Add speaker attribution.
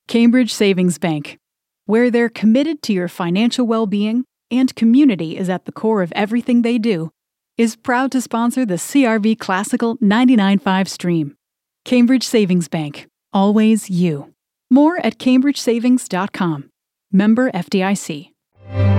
Speaker 1: Cambridge Savings Bank, where they're committed to your financial well-being and community is at the core of everything they do, is proud to sponsor the CRV Classical 99.5 stream. Cambridge Savings Bank. Always you. More at cambridgesavings.com. Member FDIC.